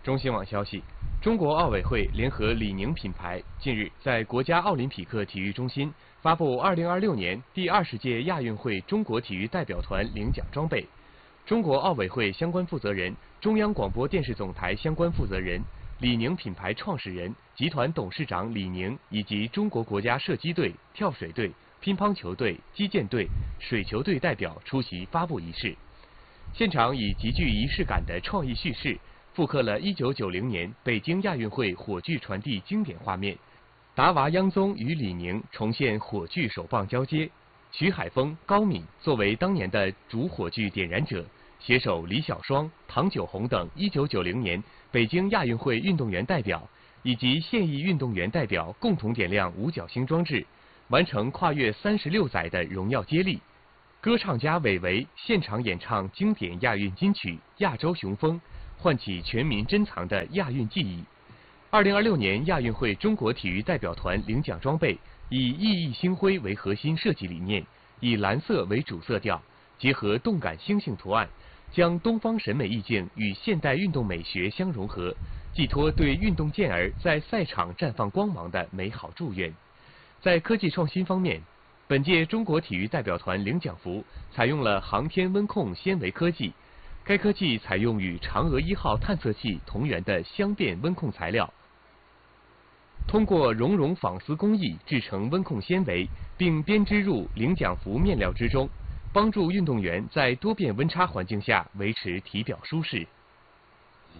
中新网消息，中国奥委会联合李宁品牌近日在国家奥林匹克体育中心发布2026年第20届亚运会中国体育代表团领奖装备。中国奥委会相关负责人、中央广播电视总台相关负责人、李宁品牌创始人、集团董事长李宁以及中国国家射击队、跳水队、乒乓球队、击剑队、水球队代表出席发布仪式。现场以极具仪式感的创意叙事，复刻了1990年北京亚运会火炬传递经典画面。达娃央宗与李宁重现火炬手棒交接，徐海峰、高敏作为当年的主火炬点燃者，携手李小双、唐九红等1990年北京亚运会运动员代表以及现役运动员代表共同点亮五角星装置，完成跨越36载的荣耀接力。歌唱家韦唯现场演唱经典亚运金曲《亚洲雄风》，唤起全民珍藏的亚运记忆。2026年亚运会中国体育代表团领奖装备以熠熠星辉为核心设计理念，以蓝色为主色调，结合动感星星图案，将东方审美意境与现代运动美学相融合，寄托对运动健儿在赛场绽放光芒的美好祝愿。在科技创新方面，本届中国体育代表团领奖服采用了航天温控纤维科技，该科技采用与嫦娥1号探测器同源的相变温控材料，通过熔融纺丝工艺制成温控纤维，并编织入领奖服面料之中，帮助运动员在多变温差环境下维持体表舒适。